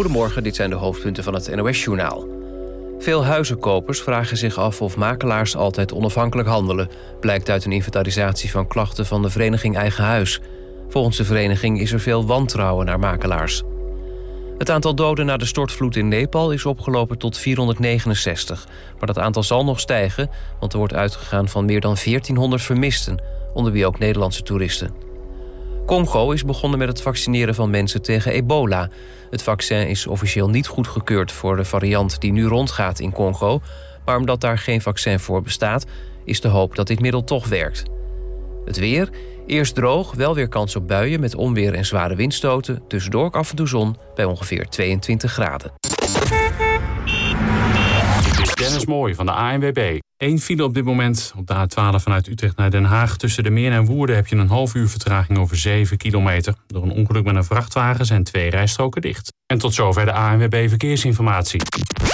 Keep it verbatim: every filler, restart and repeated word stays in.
Goedemorgen, dit zijn de hoofdpunten van het N O S-journaal. Veel huizenkopers vragen zich af of makelaars altijd onafhankelijk handelen, blijkt uit een inventarisatie van klachten van de vereniging Eigen Huis. Volgens de vereniging is er veel wantrouwen naar makelaars. Het aantal doden na de stortvloed in Nepal is opgelopen tot vierhonderdnegenenzestig. Maar dat aantal zal nog stijgen, want er wordt uitgegaan van meer dan veertienhonderd vermisten, onder wie ook Nederlandse toeristen. Congo is begonnen met het vaccineren van mensen tegen ebola. Het vaccin is officieel niet goedgekeurd voor de variant die nu rondgaat in Congo, maar omdat daar geen vaccin voor bestaat, is de hoop dat dit middel toch werkt. Het weer, eerst droog, wel weer kans op buien met onweer en zware windstoten. Tussendoor ook af en toe zon bij ongeveer tweeëntwintig graden. Dit is Dennis Mooij van de A N W B. Eén file op dit moment op de A twaalf vanuit Utrecht naar Den Haag. Tussen de Meern en Woerden heb je een half uur vertraging over zeven kilometer. Door een ongeluk met een vrachtwagen zijn twee rijstroken dicht. En tot zover de A N W B Verkeersinformatie.